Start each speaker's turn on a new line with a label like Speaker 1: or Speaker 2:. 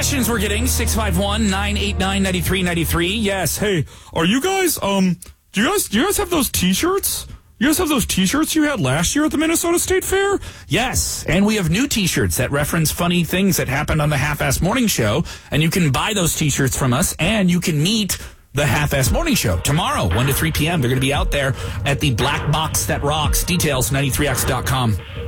Speaker 1: questions we're getting. 651-989-9393. Yes. Hey, are you guys, do you guys have those t-shirts? You guys have those t-shirts you had last year at the Minnesota State Fair? Yes. And we have new t-shirts that reference funny things that happened on the Half-Ass Morning Show. And you can buy those t-shirts from us, and you can meet the Half-Ass Morning Show tomorrow, 1 to 3 p.m. They're going to be out there at the Black Box That Rocks. Details, 93x.com.